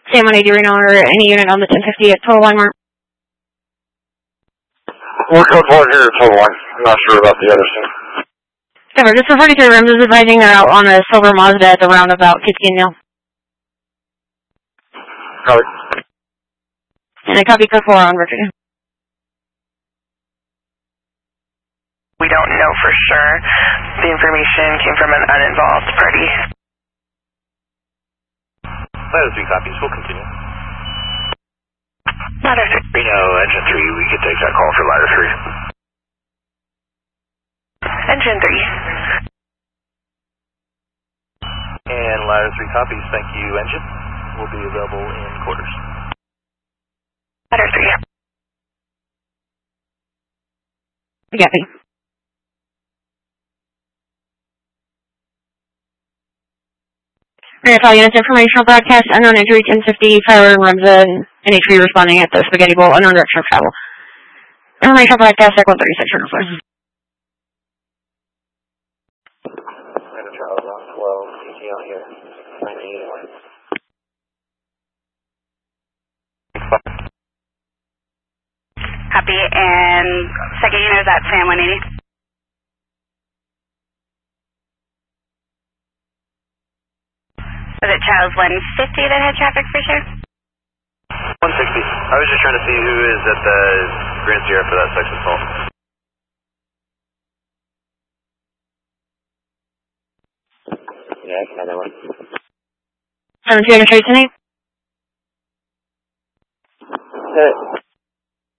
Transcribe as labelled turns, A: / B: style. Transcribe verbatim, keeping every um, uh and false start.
A: Sam one eighty Reno or any unit on the ten fifty at Total Line Mark.
B: We're code one here at Total Line. I'm not sure about the others.
A: Cover, just for forty-three rims is advising they're out on a silver Mazda at the roundabout, fifteen mil.
B: Copy.
A: And I copy code four on Virginia.
C: We don't know for sure. The information came from an uninvolved party.
D: Ladder three copies. We'll continue.
C: Ladder three.
B: Reno, engine three. We can take that call for ladder three.
C: Engine three.
D: And ladder three copies. Thank you, engine. Will be available in quarters.
C: Ladder three.
A: Copy. We're going to call units informational broadcast, unknown injury, ten fifty, fire and Remza, and N H V responding at the Spaghetti Bowl, unknown direction of travel. Informational broadcast, Deck one thirty-six, Turner Flare.
D: Charles on twelve, P T L here, ninety-eight.
C: Copy, and second unit is at Sam one eighty. Was it Charles one fifty that had traffic for sure?
D: one sixty. I was just trying to see who is at the Grand Sierra for that section fault.
B: Yeah, I can have that one.
A: seven two, Trace tonight?
B: Hey.